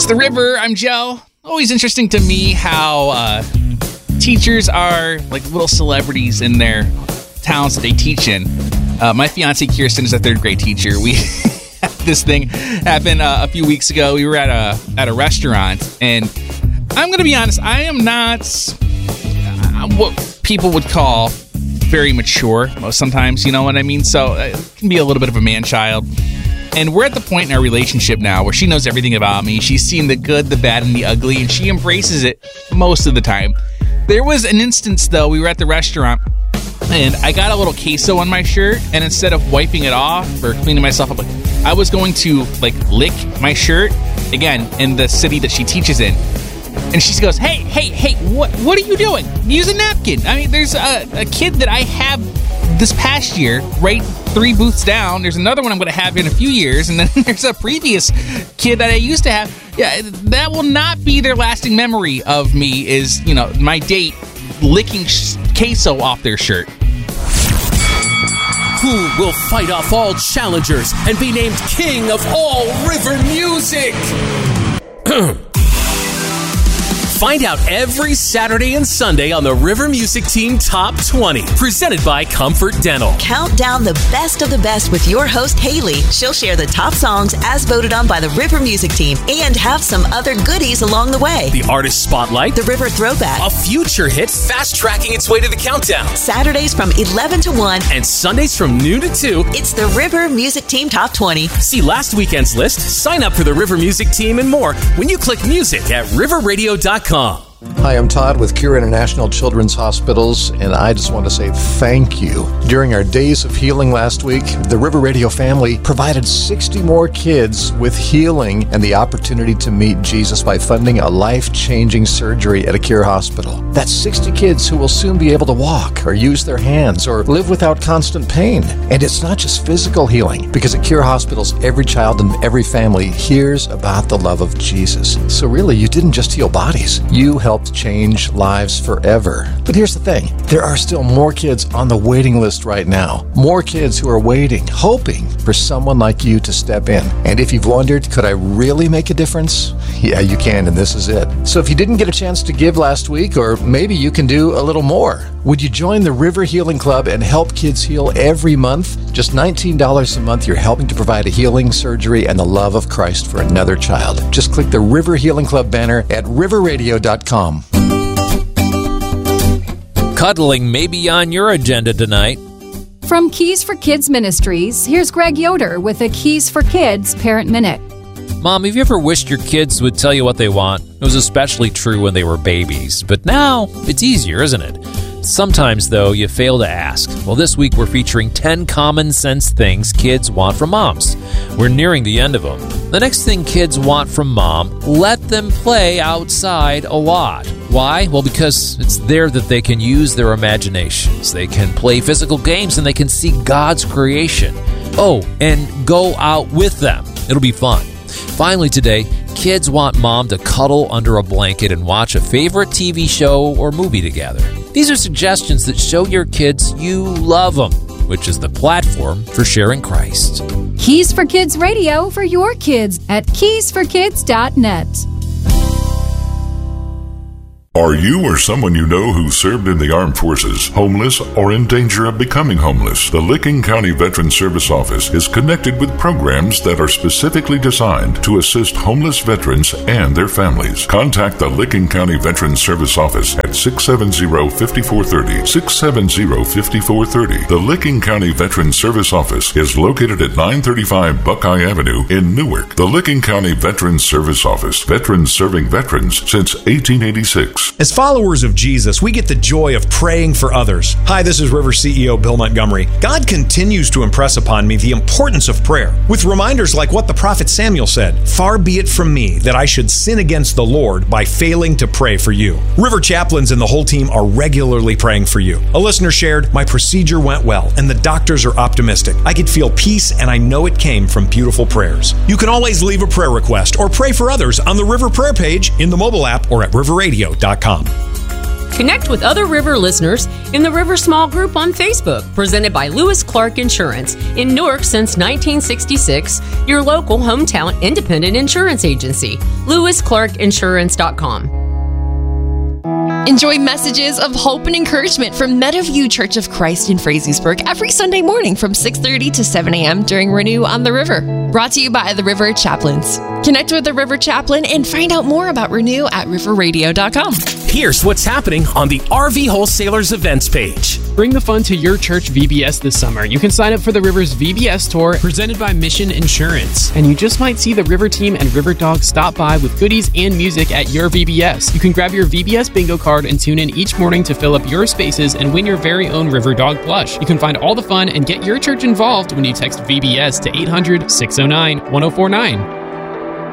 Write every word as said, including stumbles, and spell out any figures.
It's The River. I'm Joe. Always interesting to me how uh, teachers are like little celebrities in their towns that they teach in. Uh, my fiance Kirsten is a third grade teacher. We had this thing happen uh, a few weeks ago. We were at a at a restaurant, and I'm going to be honest, I am not uh, what people would call very mature most sometimes, you know what I mean? So it can be a little bit of a man-child. And we're at the point in our relationship now where she knows everything about me. She's seen the good, the bad, and the ugly, and she embraces it most of the time. There was an instance, though, we were at the restaurant, and I got a little queso on my shirt, and instead of wiping it off or cleaning myself up, I was going to, like, lick my shirt, again, in the city that she teaches in. And she goes, hey, hey, hey, what what are you doing? Use a napkin. I mean, there's a, a kid that I have this past year, right three booths down. There's another one I'm going to have in a few years. And then there's a previous kid that I used to have. Yeah, that will not be their lasting memory of me is, you know, my date licking sh- queso off their shirt. Who will fight off all challengers and be named king of all river music? Find out every Saturday and Sunday on the River Music Team Top twenty, presented by Comfort Dental. Count down the best of the best with your host, Haley. She'll share the top songs as voted on by the River Music Team and have some other goodies along the way. The Artist Spotlight. The River Throwback. A future hit fast-tracking its way to the countdown. Saturdays from eleven to one. And Sundays from noon to two. It's the River Music Team Top twenty. See last weekend's list, sign up for the River Music Team and more when you click music at river radio dot com. Hi, I'm Todd with Cure International Children's Hospitals, and I just want to say thank you. During our Days of Healing last week, the River Radio family provided sixty more kids with healing and the opportunity to meet Jesus by funding a life-changing surgery at a Cure hospital. That's sixty kids who will soon be able to walk or use their hands or live without constant pain. And it's not just physical healing, because at Cure hospitals, every child and every family hears about the love of Jesus. So really, you didn't just heal bodies. You helped change lives forever. But here's the thing. There are still more kids on the waiting list right now. More kids who are waiting, hoping for someone like you to step in. And if you've wondered, could I really make a difference? Yeah, you can, and this is it. So if you didn't get a chance to give last week, or maybe you can do a little more, would you join the River Healing Club and help kids heal every month? Just nineteen dollars a month, you're helping to provide a healing surgery and the love of Christ for another child. Just click the River Healing Club banner at river radio dot com. Cuddling may be on your agenda tonight. From Keys for Kids Ministries, here's Greg Yoder with a Keys for Kids Parent Minute. Mom, have you ever wished your kids would tell you what they want? It was especially true when they were babies. But now, it's easier, isn't it? Sometimes, though, you fail to ask. Well, this week we're featuring ten common sense things kids want from moms. We're nearing the end of them. The next thing kids want from mom, let them play outside a lot. Why? Well, because it's there that they can use their imaginations. They can play physical games and they can see God's creation. Oh, and go out with them. It'll be fun. Finally today, kids want mom to cuddle under a blanket and watch a favorite T V show or movie together. These are suggestions that show your kids you love them, which is the platform for sharing Christ. Keys for Kids Radio for your kids at keys for kids dot net. Are you or someone you know who served in the armed forces homeless or in danger of becoming homeless? The Licking County Veterans Service Office is connected with programs that are specifically designed to assist homeless veterans and their families. Contact the Licking County Veterans Service Office at six seven zero, five four three zero, six seven zero, five four three zero. The Licking County Veterans Service Office is located at nine thirty-five Buckeye Avenue in Newark. The Licking County Veterans Service Office. Veterans serving veterans since eighteen eighty-six. As followers of Jesus, we get the joy of praying for others. Hi, this is River C E O Bill Montgomery. God continues to impress upon me the importance of prayer, with reminders like what the prophet Samuel said, "Far be it from me that I should sin against the Lord by failing to pray for you." River chaplains and the whole team are regularly praying for you. A listener shared, "My procedure went well, and the doctors are optimistic. I could feel peace, and I know it came from beautiful prayers." You can always leave a prayer request or pray for others on the River Prayer page, in the mobile app, or at river radio dot com. Connect with other River listeners in the River Small Group on Facebook, presented by Lewis Clark Insurance. In Newark since nineteen sixty-six, your local hometown independent insurance agency. lewis clark insurance dot com. Enjoy messages of hope and encouragement from Meadowview Church of Christ in Frazeysburg every Sunday morning from six thirty to seven a.m. during Renew on the River. Brought to you by the River Chaplains. Connect with the River Chaplain and find out more about Renew at river radio dot com. Here's what's happening on the R V Wholesalers events page. Bring the fun to your church V B S this summer. You can sign up for the River's V B S tour presented by Mission Insurance. And you just might see the River team and River Dog stop by with goodies and music at your V B S. You can grab your V B S bingo card and tune in each morning to fill up your spaces and win your very own River Dog plush. You can find all the fun and get your church involved when you text V B S to eight hundred, six oh nine, one oh four nine.